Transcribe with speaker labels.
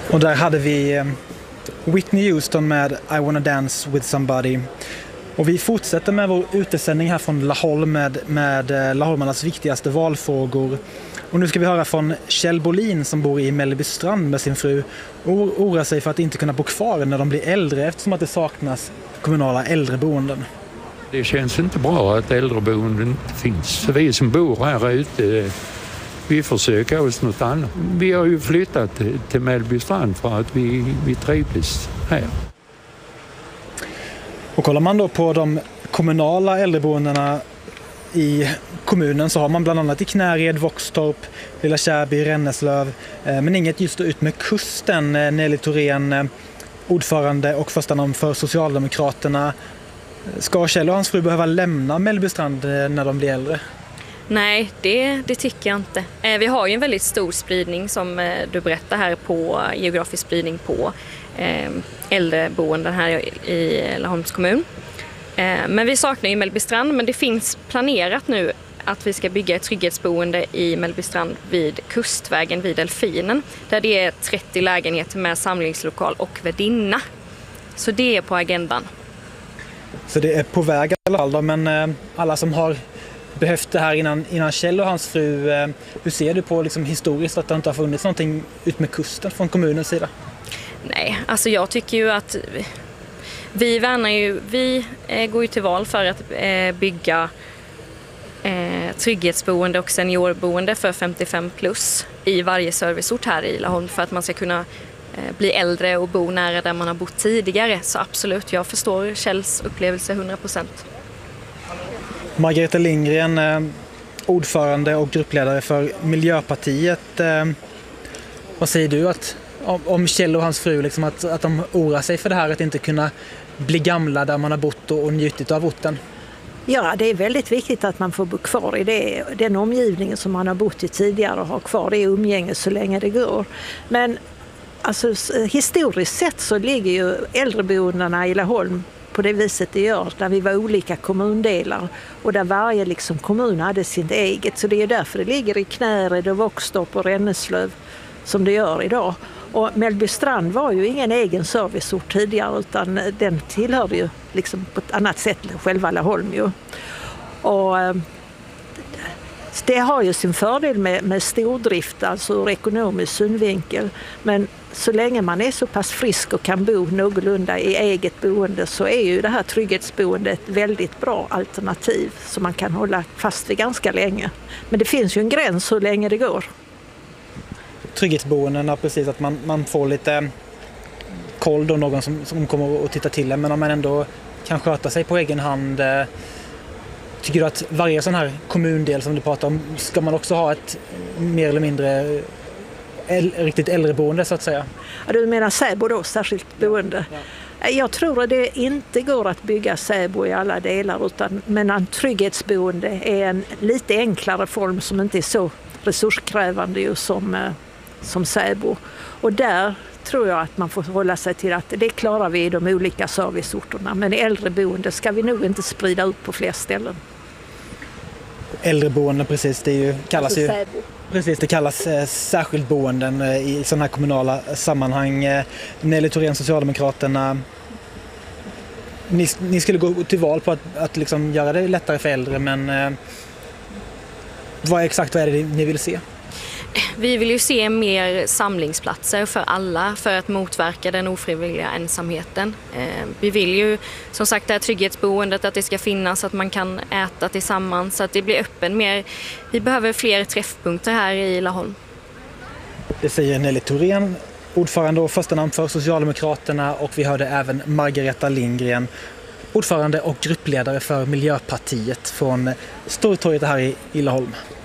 Speaker 1: Och där hade vi Whitney Houston med I Wanna Dance With Somebody. Och vi fortsätter med vår utesändning här från Laholm med laholmarnas viktigaste valfrågor. Och nu ska vi höra från Kjell Bolin som bor i Mellbystrand med sin fru och oroar sig för att inte kunna bo kvar när de blir äldre eftersom att det saknas kommunala äldreboenden.
Speaker 2: Det känns inte bra att äldreboenden inte finns. Så vi som bor här ute, vi försöker oss något annat. Vi har ju flyttat till Mellbystrand för att vi trivs här.
Speaker 1: Och kollar man då på de kommunala äldreboendena i kommunen så har man bland annat i Knäred, Våxtorp, Lilla Kärby, Renneslöv, men inget just ut med kusten. Nelly Thorén, ordförande och första namn för Socialdemokraterna. Ska Kjell och hans fru behöva lämna Mellbystrand när de blir äldre?
Speaker 3: Nej, det tycker jag inte. Vi har ju en väldigt stor spridning som du berättar här på geografisk spridning på äldreboenden här i Laholms kommun. Men vi saknar ju Mellbystrand, men det finns planerat nu att vi ska bygga ett trygghetsboende i Mellbystrand vid Kustvägen vid Delfinen. Där det är 30 lägenheter med samlingslokal och värdinna. Så det är på agendan. Så det är på väg i alla fall då, men alla som har behövt det här innan Kjell och hans fru, hur ser du på liksom historiskt att det inte har funnits någonting ut med kusten från kommunens sida? Nej, alltså jag tycker ju att vi går ju till val för att bygga trygghetsboende och seniorboende för 55 plus i varje serviceort här i Laholm för att man ska kunna bli äldre och bo nära där man har bott tidigare. Så absolut, jag förstår Kjells upplevelse 100%.
Speaker 1: Margareta Lindgren, ordförande och gruppledare för Miljöpartiet. Vad säger du om Kjell och hans fru, liksom att de oroar sig för det här att inte kunna bli gamla där man har bott och njutit av orten?
Speaker 4: Ja, det är väldigt viktigt att man får bo kvar i den omgivningen som man har bott i tidigare och ha kvar det umgänget så länge det går. Men alltså, historiskt sett så ligger ju äldreboendena i Laholm på det viset det gör, där vi var olika kommundelar och där varje kommun hade sitt eget. Så det är därför det ligger i Knäred och Våxtorp och Renneslöv som det gör idag. Och Mellbystrand var ju ingen egen serviceort tidigare utan den tillhörde ju på ett annat sätt själva Laholm ju. Och det har ju sin fördel med stordrift, alltså ur ekonomisk synvinkel. Men så länge man är så pass frisk och kan bo någorlunda i eget boende så är ju det här trygghetsboendet ett väldigt bra alternativ som man kan hålla fast vid ganska länge. Men det finns ju en gräns hur länge det går.
Speaker 1: Trygghetsboendena, precis, att man får lite koll då, någon som kommer att titta till en, men om man ändå kan sköta sig på egen hand. Tycker du att varje sån här kommundel som du pratar om, ska man också ha ett mer eller mindre riktigt äldreboende så att säga?
Speaker 4: Ja, du menar säbo då, särskilt boende? Ja. Jag tror att det inte går att bygga säbo i alla delar, men en trygghetsboende är en lite enklare form som inte är så resurskrävande ju som säbo. Och där tror jag att man får hålla sig till att det klarar vi i de olika serviceorterna. Men äldreboende ska vi nog inte sprida ut på fler ställen.
Speaker 1: Äldreboende, precis, kallas ju precis, det kallas särskilt boenden i sådana här kommunala sammanhang. Nelly Thorén, Socialdemokraterna, ni skulle gå till val på att göra det lättare för äldre, men vad är det ni vill se?
Speaker 3: Vi vill ju se mer samlingsplatser för alla för att motverka den ofrivilliga ensamheten. Vi vill ju som sagt det här trygghetsboendet att det ska finnas, att man kan äta tillsammans, så att det blir öppen mer. Vi behöver fler träffpunkter här i Laholm.
Speaker 1: Det säger Nelly Thorén, ordförande och första namn för Socialdemokraterna, och vi hörde även Margareta Lindgren, ordförande och gruppledare för Miljöpartiet från Stortorget här i Laholm.